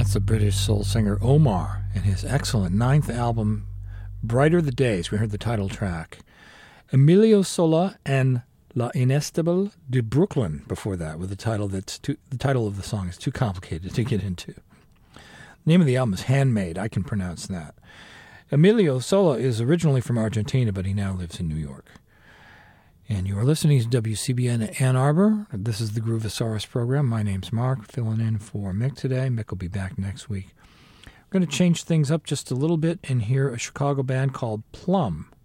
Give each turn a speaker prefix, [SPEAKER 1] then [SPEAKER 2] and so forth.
[SPEAKER 1] That's the British soul singer Omar and his excellent ninth album, Brighter the Days. We heard the title track. Emilio Sola and La Inestable de Brooklyn before that, with the title the title of the song is too complicated to get into. The name of the album is Handmade. I can pronounce that. Emilio Sola is originally from Argentina, but he now lives in New York. And you are listening to WCBN Ann Arbor. This is the Groovosaurus program. My name's Mark, filling in for Mick today. Mick will be back next week. We're going to change things up just a little bit and hear a Chicago band called Plum.